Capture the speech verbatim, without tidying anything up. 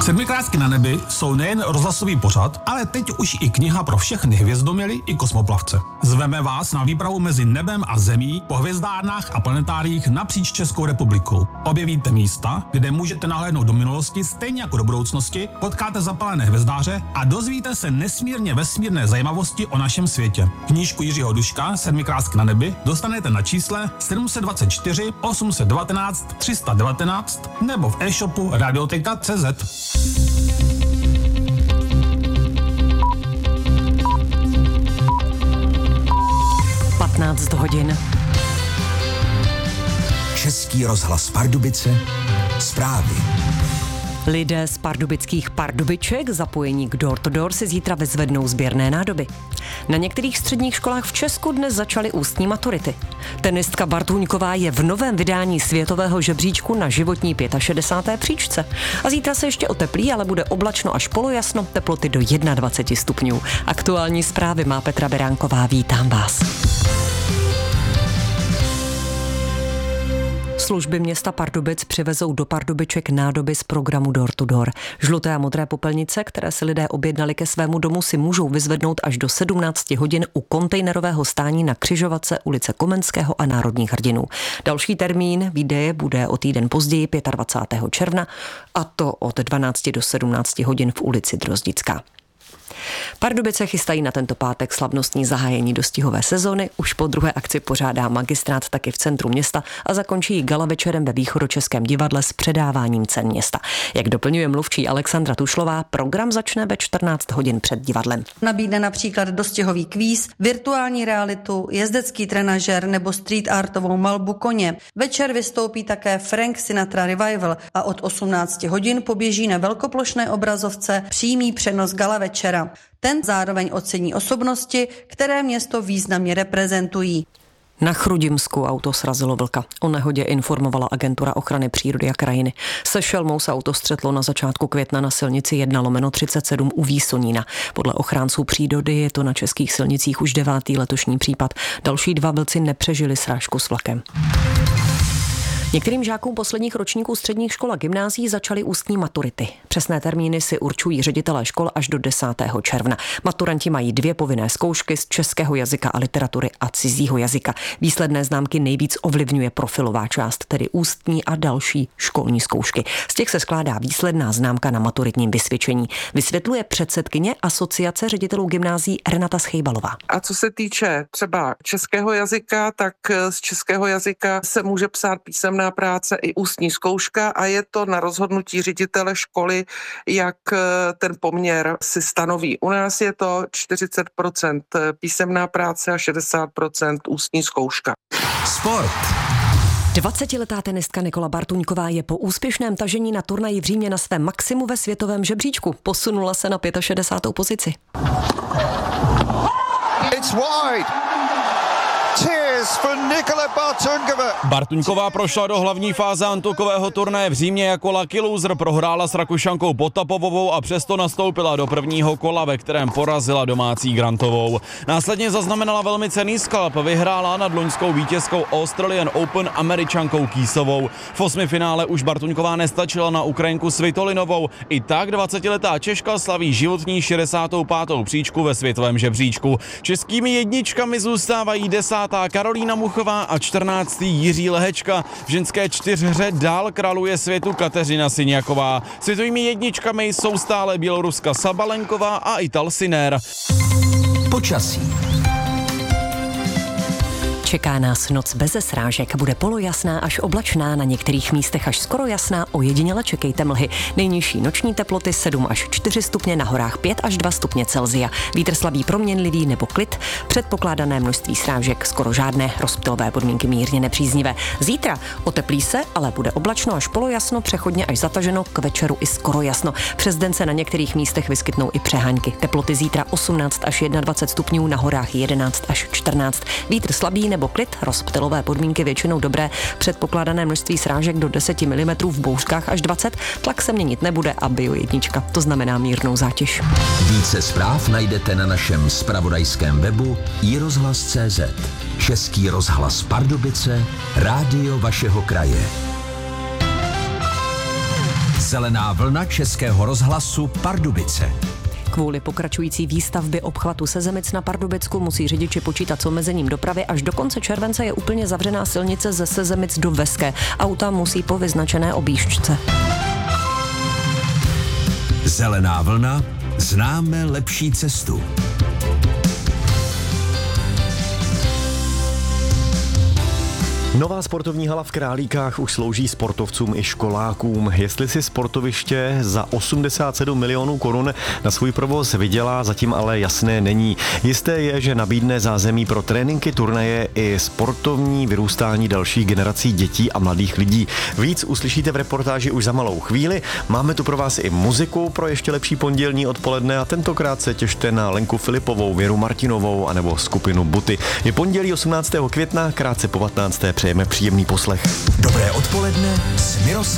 Sedmikrásky na nebi jsou nejen rozhlasový pořad, ale teď už i kniha pro všechny hvězdoměly i kosmoplavce. Zveme vás na výpravu mezi nebem a zemí po hvězdárnách a planetáriích napříč Českou republikou. Objevíte místa, kde můžete nahlédnout do minulosti stejně jako do budoucnosti, potkáte zapalené hvězdáře a dozvíte se nesmírně vesmírné zajímavosti o našem světě. Knížku Jiřího Duška Sedmikrásky na nebi dostanete na čísle sedm set dvacet čtyři osm set devatenáct tři sta devatenáct nebo v e-shopu radioteka tečka cé zet. patnáct hodin. Český rozhlas Pardubice, zprávy. Lidé z pardubických Pardubiček zapojení k Door to Door si zítra vyzvednou sběrné nádoby. Na některých středních školách v Česku dnes začaly ústní maturity. Tenistka Bartůňková je v novém vydání světového žebříčku na životní šedesáté páté příčce. A zítra se ještě oteplí, ale bude oblačno až polojasno, teploty do dvacet jedna stupňů. Aktuální zprávy má Petra Beránková, vítám vás. Služby města Pardubic přivezou do Pardubiček nádoby z programu Door to Door. Žluté a modré popelnice, které si lidé objednali ke svému domu, si můžou vyzvednout až do sedmnáct hodin u kontejnerového stání na křižovatce ulice Komenského a Národních hrdinů. Další termín výdeje bude o týden později dvacátého pátého června, a to od dvanácti do sedmnácti hodin v ulici Drozdická. Pardubice chystají na tento pátek slavnostní zahájení dostihové sezony. Už po druhé akci pořádá magistrát taky v centru města a zakončí gala večerem ve Východočeském divadle s předáváním cen města. Jak doplňuje mluvčí Alexandra Tušlová, program začne ve čtrnáct hodin před divadlem. Nabídne například dostihový kvíz, virtuální realitu, jezdecký trenažer nebo street artovou malbu koně. Večer vystoupí také Frank Sinatra Revival a od osmnácti hodin poběží na velkoplošné obrazovce přímý přenos gala večera. Ten zároveň ocení osobnosti, které město významně reprezentují. Na Chrudimsku auto srazilo vlka. O nehodě informovala agentura ochrany přírody a krajiny. Se šelmou se auto střetlo na začátku května na silnici jedna lomeno třicet sedm u Výsonína. Podle ochránců přírody je to na českých silnicích už devátý letošní případ. Další dva vlci nepřežili srážku s vlakem. Některým žákům posledních ročníků středních škol a gymnázií začaly ústní maturity. Přesné termíny si určují ředitelé škol až do desátého června. Maturanti mají dvě povinné zkoušky z českého jazyka a literatury a cizího jazyka. Výsledné známky nejvíc ovlivňuje profilová část, tedy ústní a další školní zkoušky. Z těch se skládá výsledná známka na maturitním vysvědčení. Vysvětluje předsedkyně Asociace ředitelů gymnázií Renata Schejbalová. A co se týče třeba českého jazyka, tak z českého jazyka se může psát písemná práce i ústní zkouška a je to na rozhodnutí ředitele školy, jak ten poměr si stanoví. U nás je to čtyřicet procent písemná práce a šedesát procent ústní zkouška. Sport. dvacetiletá tenistka Nikola Bartůňková je po úspěšném tažení na turnaji v Římě na svém maximu ve světovém žebříčku. Posunula se na šedesátou pátou pozici. It's wide. Cheers for Nikola Bartůňková. Bartůňková prošla do hlavní fáze antukového turnaje v Římě jako lucky loser, prohrála s Rakušankou Potapovovou a přesto nastoupila do prvního kola, ve kterém porazila domácí Grantovou. Následně zaznamenala velmi cenný skalp, vyhrála nad loňskou vítězkou Australian Open Američankou Kýsovou. V osmifinále už Bartůňková nestačila na Ukrajinku Svitolinovou. I tak dvacetiletá Češka slaví životní šedesátou pátou příčku ve světovém žebříčku. Českými jedničkami zůstávají desátá Karolína Muchová a čtrnáctý Jiří Lehečka. V ženské čtyřhře dál králuje světu Kateřina Syňaková. Světovými jedničkami jsou stále Běloruska Sabalenková a Ital Sinner. Počasí. Čeká nás noc beze srážek, bude polojasná až oblačná, na některých místech až skoro jasná, ojediněle čekejte mlhy. Nejnižší noční teploty sedm až čtyři stupně, na horách pět až dva stupně Celsia. Vítr slabý proměnlivý nebo klid, předpokládané množství srážek skoro žádné, rozptylové podmínky mírně nepříznivé. Zítra oteplí se, ale bude oblačno až polojasno, přechodně až zataženo, k večeru i skoro jasno. Přes den se na některých místech vyskytnou i přehánky. Teploty zítra osmnáct až dvacet jedna stupňů, na horách jedenáct až čtrnáct. Vítr slabý nebo klid, rozptylové podmínky většinou dobré, předpokládané množství srážek do deset milimetrů, v bouřkách až dvacet, tlak se měnit nebude a bio jednička, to znamená mírnou zátěž. Více zpráv najdete na našem zpravodajském webu i rozhlas tečka cé zet. Český rozhlas Pardubice, rádio vašeho kraje. Zelená vlna Českého rozhlasu Pardubice. Kvůli pokračující výstavbě obchvatu Sezemic na Pardubicku musí řidiči počítat s omezením dopravy. Až do konce července je úplně zavřená silnice ze Sezemic do Veské. Auta musí po vyznačené objížďce. Zelená vlna. Známe lepší cestu. Nová sportovní hala v Králíkách už slouží sportovcům i školákům. Jestli si sportoviště za osmdesát sedm milionů korun na svůj provoz vydělá, zatím ale jasné není. Jisté je, že nabídne zázemí pro tréninky, turnaje i sportovní vyrůstání dalších generací dětí a mladých lidí. Víc uslyšíte v reportáži už za malou chvíli. Máme tu pro vás i muziku pro ještě lepší pondělní odpoledne a tentokrát se těšte na Lenku Filipovou, Věru Martinovou anebo skupinu Buty. Je pondělí osmnáctého května, krátce po patnácté přejeme příjemný poslech. Dobré odpoledne s Miroslavem